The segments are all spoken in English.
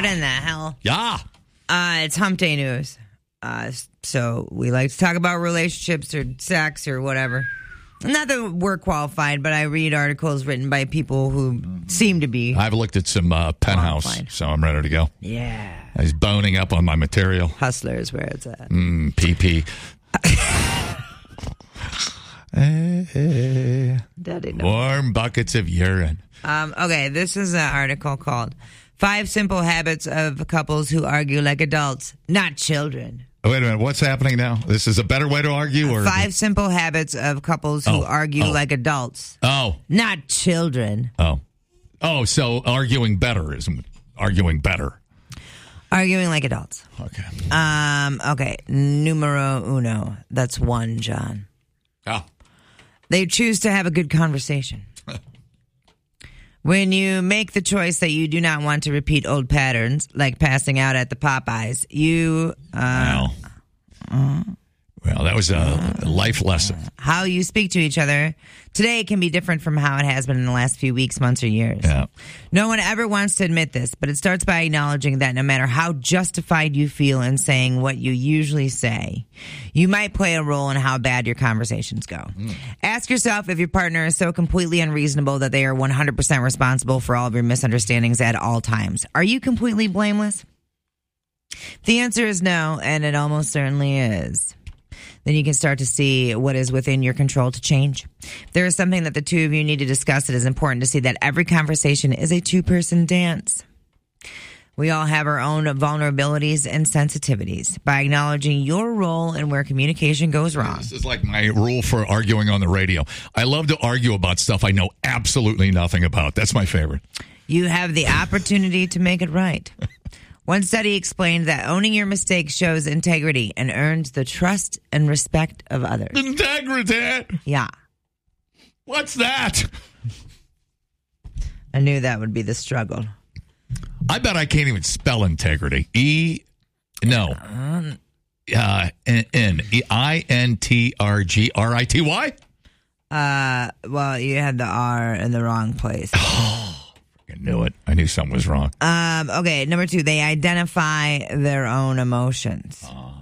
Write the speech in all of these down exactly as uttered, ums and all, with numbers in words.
What in the hell? Yeah. Uh, it's Hump Day News. Uh, so we like to talk about relationships or sex or whatever. Not that we're qualified, but I read articles written by people who seem to be. I've looked at some uh, Penthouse, qualified. so I'm ready to go. Yeah. I was boning up on my material. Hustler is where it's at. Mm, P P. Hey, Daddy knows. warm buckets of urine. Um, okay, this is an article called Five Simple Habits of Couples Who Argue Like Adults, Not Children. Oh, wait a minute. What's happening now? This is a better way to argue? or Five Simple Habits of Couples Who Oh, Argue oh. Like Adults, Oh. Not Children. Oh. Oh, so arguing better is arguing better. Arguing like adults. Okay. Um, okay, numero uno. That's one, John. Oh. They choose to have a good conversation. When you make the choice that you do not want to repeat old patterns, like passing out at the Popeyes, you... Uh, Well, well, that was a life lesson. How you speak to each other today can be different from how it has been in the last few weeks, months, or years. Yeah. No one ever wants to admit this, but it starts by acknowledging that no matter how justified you feel in saying what you usually say, you might play a role in how bad your conversations go. Mm. Ask yourself if your partner is so completely unreasonable that they are one hundred percent responsible for all of your misunderstandings at all times. Are you completely blameless? The answer is no, and it almost certainly is. Then you can start to see what is within your control to change. If there is something that the two of you need to discuss, it is important to see that every conversation is a two-person dance. We all have our own vulnerabilities and sensitivities. By acknowledging your role and where communication goes wrong. This is like my rule for arguing on the radio. I love to argue about stuff I know absolutely nothing about. That's my favorite. You have the opportunity to make it right. One study explained that owning your mistakes shows integrity and earns the trust and respect of others. Integrity? Yeah. What's that? I knew that would be the struggle. I bet I can't even spell integrity. E, no. Uh, N, N, E, I, N, T, R, G, R, I, T, Y? Uh, well, you had the R in the wrong place. I knew it. I knew something was wrong. Um, okay, number two, they identify their own emotions. Oh.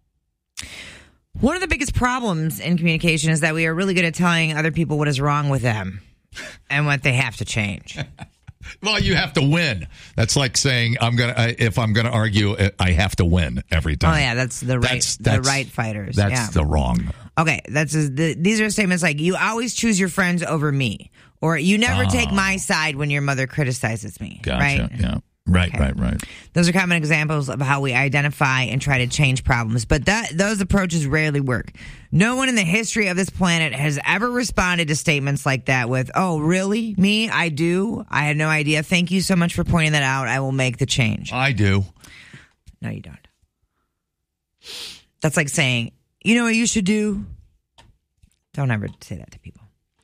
One of the biggest problems in communication is that we are really good at telling other people what is wrong with them and what they have to change. Well, you have to win. That's like saying I'm gonna. I, if I'm gonna argue, I have to win every time. Oh yeah, that's the right. That's, that's, the right fighters. That's yeah. the wrong. Okay, that's the, these are statements like you always choose your friends over me, or you never oh. take my side when your mother criticizes me. Gotcha. Right? Yeah. Right, Okay. right, right. Those are common examples of how we identify and try to change problems, but that those approaches rarely work. No one in the history of this planet has ever responded to statements like that with, oh, really? Me? I do? I had no idea. Thank you so much for pointing that out. I will make the change. I do. No, you don't. That's like saying, you know what you should do? Don't ever say that to people.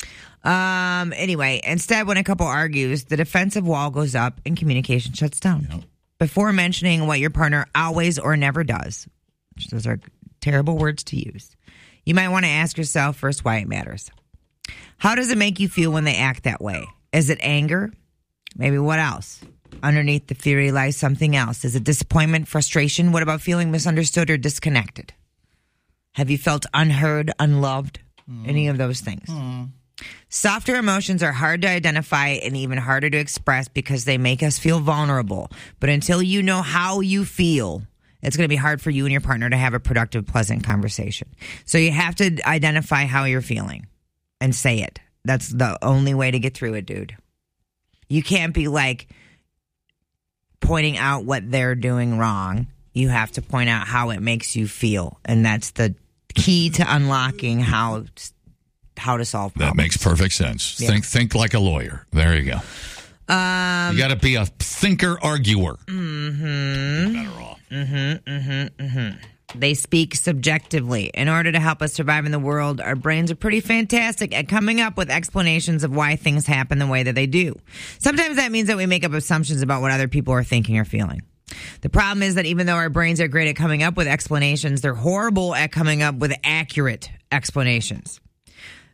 Um. Anyway, instead, when a couple argues, the defensive wall goes up and communication shuts down. Yep. Before mentioning what your partner always or never does, which those are terrible words to use, you might want to ask yourself first why it matters. How does it make you feel when they act that way? Is it anger? Maybe what else? Underneath the theory lies something else. Is it disappointment, frustration? What about feeling misunderstood or disconnected? Have you felt unheard, unloved? Mm. Any of those things? Mm. Softer emotions are hard to identify and even harder to express because they make us feel vulnerable. But until you know how you feel, it's going to be hard for you and your partner to have a productive, pleasant conversation. So you have to identify how you're feeling and say it. That's the only way to get through it, dude. You can't be like pointing out what they're doing wrong. You have to point out how it makes you feel. And that's the key to unlocking how how to solve problems. That makes perfect sense. Yeah. Think think like a lawyer. There you go. Um, you got to be a thinker arguer. Mm-hmm. Better off. Mm-hmm, mm-hmm, mm-hmm. They speak subjectively. In order to help us survive in the world, our brains are pretty fantastic at coming up with explanations of why things happen the way that they do. Sometimes that means that we make up assumptions about what other people are thinking or feeling. The problem is that even though our brains are great at coming up with explanations, they're horrible at coming up with accurate explanations.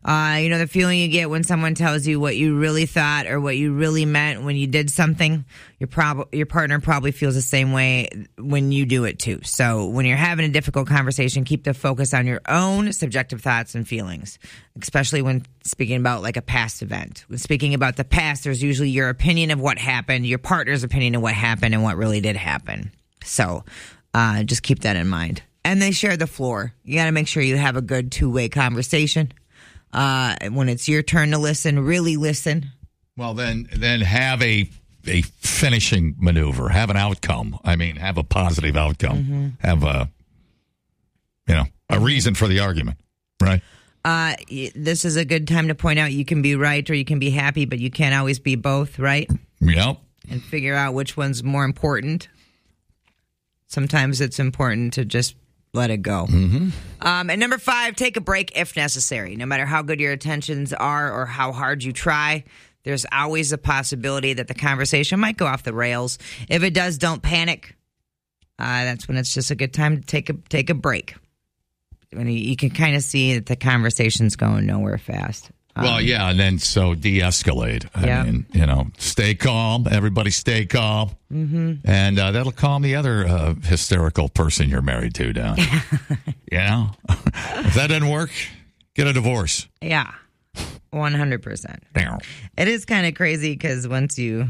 Uh, you know, the feeling you get when someone tells you what you really thought or what you really meant when you did something. Your prob- your partner probably feels the same way when you do it too. So when you're having a difficult conversation, keep the focus on your own subjective thoughts and feelings, especially when speaking about like a past event. When speaking about the past, there's usually your opinion of what happened, your partner's opinion of what happened and what really did happen. So uh, just keep that in mind. And they share the floor. You got to make sure you have a good two-way conversation. Uh, when it's your turn to listen, really listen. Well, then, then have a a finishing maneuver. Have an outcome. I mean, have a positive outcome. Mm-hmm. Have a, you know, a reason for the argument, right? Uh, this is a good time to point out you can be right or you can be happy, but you can't always be both, right? Yep. And figure out which one's more important. Sometimes it's important to just let it go. Mm-hmm. Um, and number five, take a break if necessary. No matter how good your intentions are or how hard you try, there's always a possibility that the conversation might go off the rails. If it does, don't panic. Uh, that's when it's just a good time to take a take a break. When you, you can kind of see that the conversation's going nowhere fast. Um, well, yeah, and then so de-escalate. I yeah. mean, you know, stay calm. Everybody stay calm. Mm-hmm. And uh, that'll calm the other uh, hysterical person you're married to down. You know? If that doesn't work, get a divorce. Yeah, one hundred percent. It is kind of crazy because once you...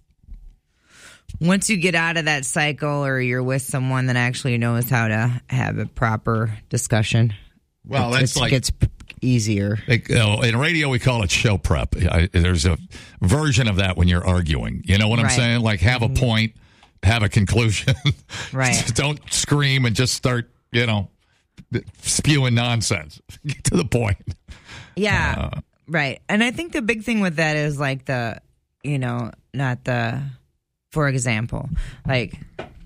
Once you get out of that cycle or you're with someone that actually knows how to have a proper discussion, well, it, that's it like, gets easier. Like, you know, in radio, we call it show prep. I, there's a version of that when you're arguing. You know what I'm right. saying? Like, have mm-hmm. a point, have a conclusion. Right. Don't scream and just start, you know, spewing nonsense. Get to the point. Yeah, uh, right. And I think the big thing with that is like the, you know, not the... For example, like,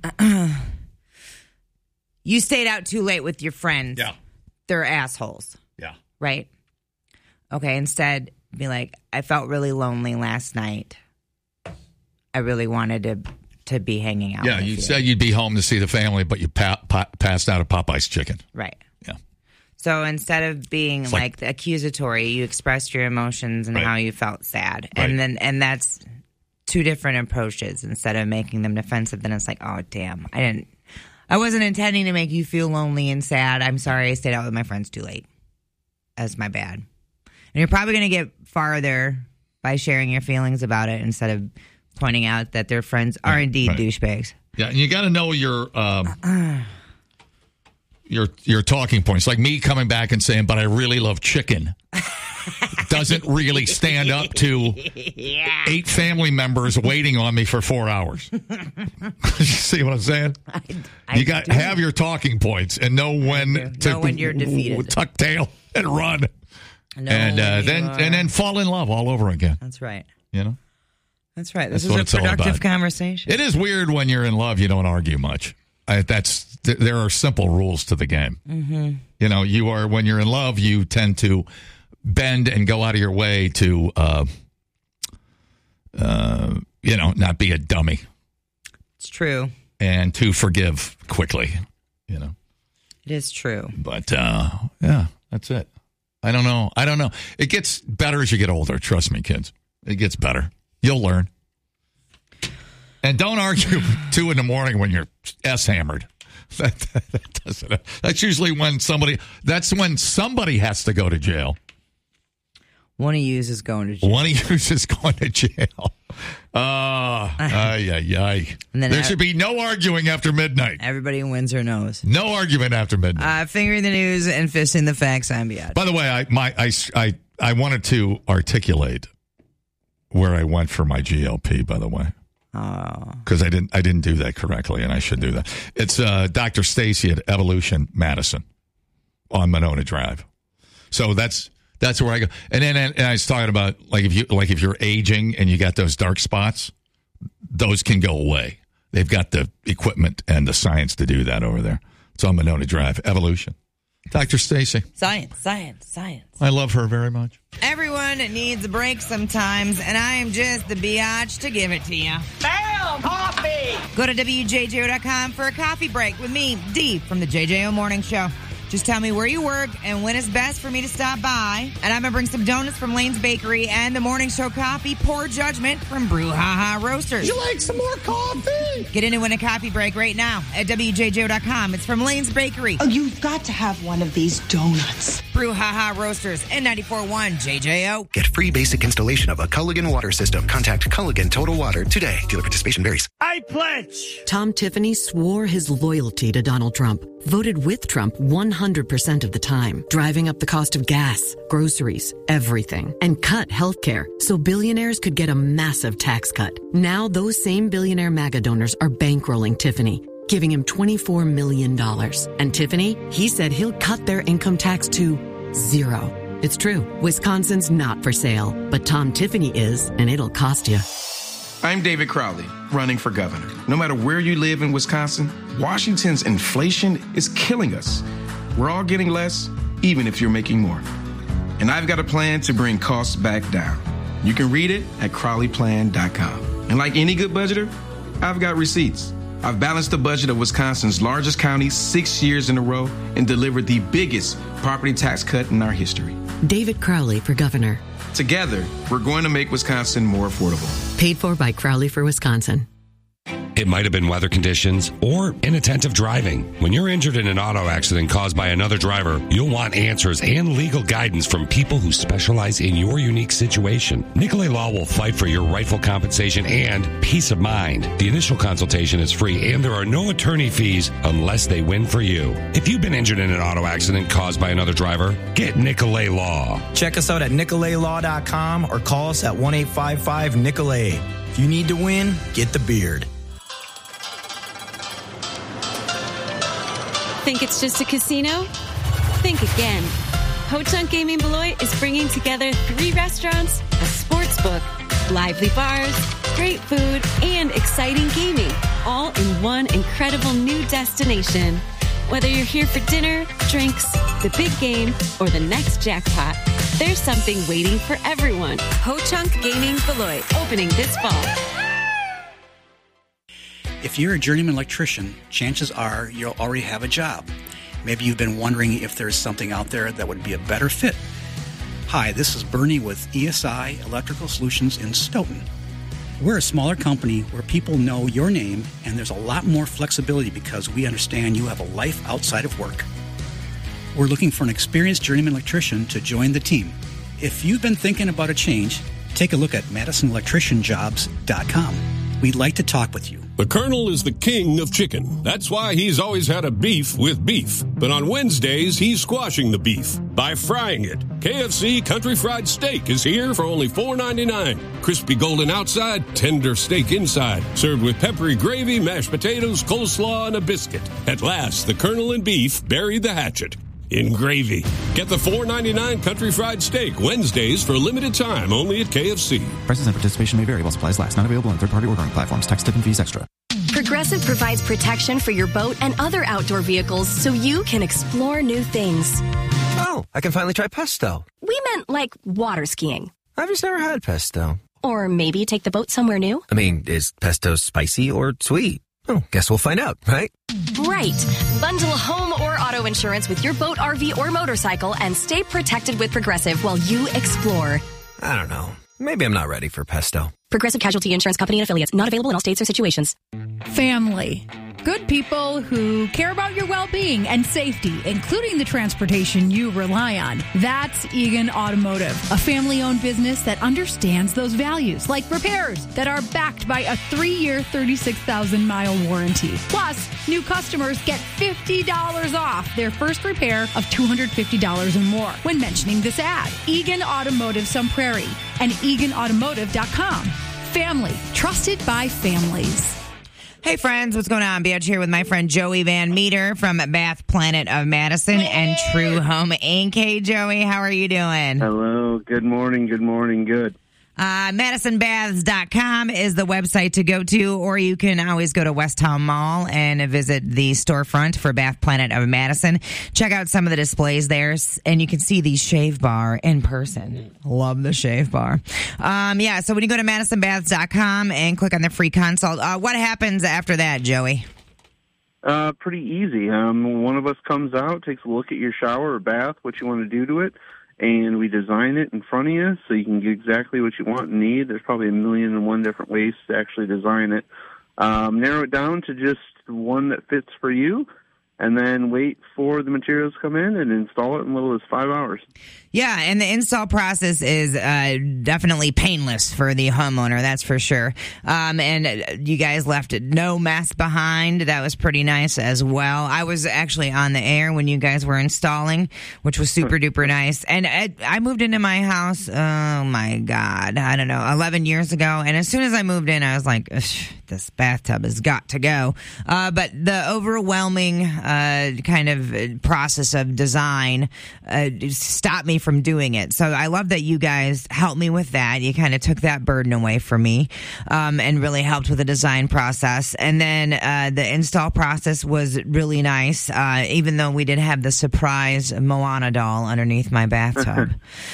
you stayed out too late with your friends. Yeah. They're assholes. Yeah. Right? Okay, instead, be like, I felt really lonely last night. I really wanted to to be hanging out Yeah, with you you. said you'd be home to see the family, but you pa- pa- passed out a Popeye's chicken. Right. Yeah. So instead of being It's like, like accusatory, you expressed your emotions and right. how you felt sad. Right. And then and that's... two different approaches. Instead of making them defensive, then it's like, oh damn, I didn't I wasn't intending to make you feel lonely and sad. I'm sorry I stayed out with my friends too late. That's my bad. And you're probably gonna get farther by sharing your feelings about it instead of pointing out that their friends are right, indeed right. douchebags. Yeah, and you gotta know your um, your your talking points. Like me coming back and saying, but I really love chicken. Doesn't really stand up to yeah. eight family members waiting on me for four hours. You see what I'm saying? I, I you got do. have your talking points and know when to know when you're defeated. tuck tail and run, Know and uh, when then you are. and then fall in love all over again. That's right. You know, That's right. This That's what is it's a all productive about. conversation. It is weird when you're in love. You don't argue much. I, that's th- there are simple rules to the game. Mm-hmm. You know, you are when you're in love, you tend to bend and go out of your way to, uh, uh, you know, not be a dummy. It's true. And to forgive quickly, you know. It is true. But, uh, yeah, that's it. I don't know. I don't know. It gets better as you get older. Trust me, kids. It gets better. You'll learn. And don't argue two in the morning when you're S-hammered. That, that, that doesn't, that's usually when somebody, that's when somebody has to go to jail. One of you is going to jail. One of you is going to jail. Uh, ay, ay, ay. And then there I- should be no arguing after midnight. Everybody wins or knows. No argument after midnight. Uh, fingering the news and fisting the facts. I'm beyond. By the way, I, my, I, I, I wanted to articulate where I went for my G L P, by the way. Oh. Because I didn't, I didn't do that correctly, and I should do that. It's uh, Doctor Stacy at Evolution Madison on Monona Drive. So that's that's where I go. And then and I was talking about like if you like if you're aging and you got those dark spots, those can go away. They've got the equipment and the science to do that over there. It's on Monona Drive. Evolution. Doctor Stacy. Science, science, science. I love her very much. Everyone needs a break sometimes, and I am just the biatch to give it to you. Bam! Coffee! Go to W J J O dot com for a coffee break with me, Dee, from the J J O Morning Show. Just tell me where you work and when it's best for me to stop by. And I'm going to bring some donuts from Lane's Bakery and the morning show coffee, Poor Judgment from Brouhaha Roasters. You like some more coffee? Get in and win a coffee break right now at W J J O dot com. It's from Lane's Bakery. Oh, you've got to have one of these donuts. Brouhaha Roasters and ninety-four point one J J O. Get free basic installation of a Culligan water system. Contact Culligan Total Water today. Dealer participation varies. I pledge. Tom Tiffany swore his loyalty to Donald Trump, voted with Trump one hundred percent of the time, driving up the cost of gas, groceries, everything, and cut healthcare so billionaires could get a massive tax cut. Now those same billionaire MAGA donors are bankrolling Tiffany, giving him twenty-four million dollars. And Tiffany, he said he'll cut their income tax to zero. It's true. Wisconsin's not for sale, but Tom Tiffany is, and it'll cost you. I'm David Crowley, running for governor. No matter where you live in Wisconsin, Washington's inflation is killing us. We're all getting less, even if you're making more. And I've got a plan to bring costs back down. You can read it at crowley plan dot com. And like any good budgeter, I've got receipts. I've balanced the budget of Wisconsin's largest county six years in a row and delivered the biggest property tax cut in our history. David Crowley for governor. Together, we're going to make Wisconsin more affordable. Paid for by Crowley for Wisconsin. It might have been weather conditions or inattentive driving. When you're injured in an auto accident caused by another driver, you'll want answers and legal guidance from people who specialize in your unique situation. Nicolay Law will fight for your rightful compensation and peace of mind. The initial consultation is free and there are no attorney fees unless they win for you. If you've been injured in an auto accident caused by another driver, get Nicolay Law. Check us out at nicolay law dot com or call us at one eight five five Nicolay. If you need to win, get the beard. Think it's just a casino? Think again. Ho-Chunk Gaming Beloit is bringing together three restaurants, a sports book, lively bars, great food, and exciting gaming, all in one incredible new destination. Whether you're here for dinner, drinks, the big game, or the next jackpot, there's something waiting for everyone. Ho-Chunk Gaming Beloit, opening this fall. If you're a journeyman electrician, chances are you'll already have a job. Maybe you've been wondering if there's something out there that would be a better fit. Hi, this is Bernie with E S I Electrical Solutions in Stoughton. We're a smaller company where people know your name, and there's a lot more flexibility because we understand you have a life outside of work. We're looking for an experienced journeyman electrician to join the team. If you've been thinking about a change, take a look at madison electrician jobs dot com. We'd like to talk with you. The Colonel is the king of chicken. That's why he's always had a beef with beef. But on Wednesdays, he's squashing the beef by frying it. K F C Country Fried Steak is here for only four ninety-nine. Crispy golden outside, tender steak inside. Served with peppery gravy, mashed potatoes, coleslaw, and a biscuit. At last, the Colonel and beef buried the hatchet in gravy. Get the four ninety-nine Country Fried Steak Wednesdays for a limited time only at K F C. Prices and participation may vary while supplies last. Not available on third-party ordering platforms. Tax, tip, and fees extra. Progressive provides protection for your boat and other outdoor vehicles so you can explore new things. Oh, I can finally try pesto. We meant like water skiing. I've just never had pesto. Or maybe take the boat somewhere new. I mean, is pesto spicy or sweet? Oh, guess we'll find out, right? Right. Bundle home or auto insurance with your boat, R V, or motorcycle and stay protected with Progressive while you explore. I don't know. Maybe I'm not ready for pesto. Progressive Casualty Insurance Company and Affiliates. Not available in all states or situations. Family. Good people who care about your well-being and safety, including the transportation you rely on. That's Egan Automotive, a family-owned business that understands those values, like repairs that are backed by a three-year, thirty-six thousand mile warranty. Plus, new customers get fifty dollars off their first repair of two hundred fifty dollars or more when mentioning this ad. Egan Automotive Sun Prairie and egan automotive dot com. Family, trusted by families. Hey, friends, what's going on? Biatch here with my friend Joey Van Meter from Bath Planet of Madison and True Home Incorporated. Hey, Joey, how are you doing? Hello. Good morning. Good morning. Good. Uh, madison baths dot com is the website to go to, or you can always go to West Town Mall and visit the storefront for Bath Planet of Madison. Check out some of the displays there, and you can see the Shave Bar in person. Love the Shave Bar. Um, yeah, so when you go to madison baths dot com and click on the free consult, uh, what happens after that, Joey? Uh, pretty easy. Um, one of us comes out, takes a look at your shower or bath, what you want to do to it, and we design it in front of you so you can get exactly what you want and need. There's probably a million and one different ways to actually design it. Um, narrow it down to just one that fits for you, and then wait for the materials to come in and install it in as little as five hours. Yeah, and the install process is uh, definitely painless for the homeowner, that's for sure. Um, and you guys left no mess behind. That was pretty nice as well. I was actually on the air when you guys were installing, which was super duper nice. And I, I moved into my house, oh my God, I don't know, eleven years ago. And as soon as I moved in, I was like, this bathtub has got to go. Uh, but the overwhelming uh, kind of process of design uh, stopped me from doing it. So I love that you guys helped me with that. You kind of took that burden away from me um, and really helped with the design process. And then uh, the install process was really nice, uh, even though we did have the surprise Moana doll underneath my bathtub.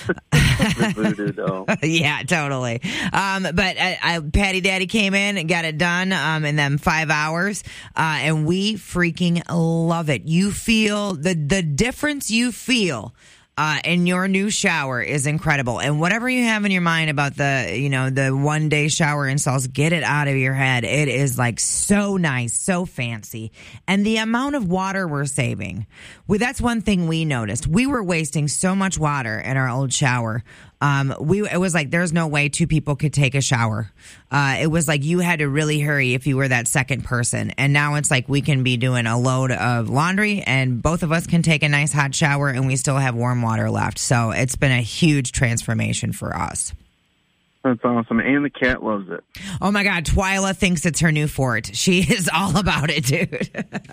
The voodoo doll. Yeah, totally. Um, but I, I, Patty Daddy came in and got it done um, in them five hours, uh, and we freaking love it. You feel the the difference you feel Uh, and your new shower is incredible. And whatever you have in your mind about the, you know, the one day shower installs, get it out of your head. It is like so nice, so fancy. And the amount of water we're saving. Well, that's one thing we noticed. We were wasting so much water in our old shower. Um, we, it was like, there's no way two people could take a shower. Uh, it was like you had to really hurry if you were that second person. And now it's like we can be doing a load of laundry and both of us can take a nice hot shower and we still have warm water left. So it's been a huge transformation for us. That's awesome. And the cat loves it. Oh, my God. Twyla thinks it's her new fort. She is all about it, dude.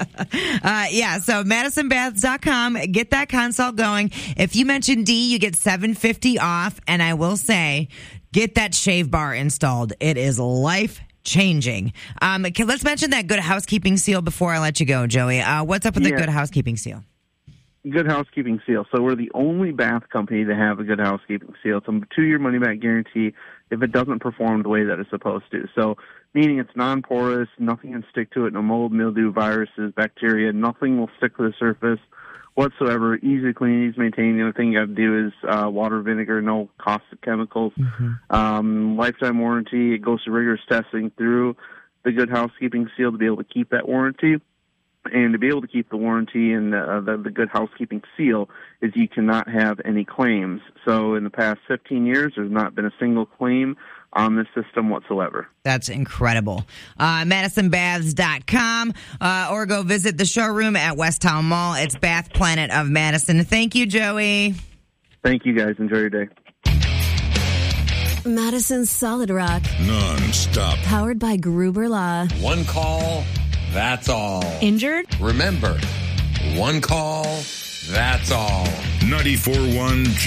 uh, yeah, so madison baths dot com. Get that consult going. If you mention D, you get seven hundred fifty dollars off. And I will say, get that shave bar installed. It is life changing. Um, okay, let's mention that Good Housekeeping seal before I let you go, Joey. Uh, what's up with yeah. the Good Housekeeping seal? Good Housekeeping seal. So we're the only bath company to have a Good Housekeeping seal. It's a two-year money-back guarantee if it doesn't perform the way that it's supposed to. So meaning it's non-porous, nothing can stick to it, no mold, mildew, viruses, bacteria, nothing will stick to the surface whatsoever. Easy to clean, easy to maintain. The only thing you have to do is uh, water, vinegar, no caustic chemicals. Mm-hmm. Um, lifetime warranty. It goes through rigorous testing through the Good Housekeeping seal to be able to keep that warranty. And to be able to keep the warranty and uh, the, the Good Housekeeping seal is you cannot have any claims. So in the past fifteen years, there's not been a single claim on this system whatsoever. That's incredible. Uh, madison baths dot com uh, or go visit the showroom at Westtown Mall. It's Bath Planet of Madison. Thank you, Joey. Thank you, guys. Enjoy your day. Madison's Solid Rock. Non-stop. Powered by Gruber Law. One call, that's all. Injured? Remember, one call, that's all. ninety-four point one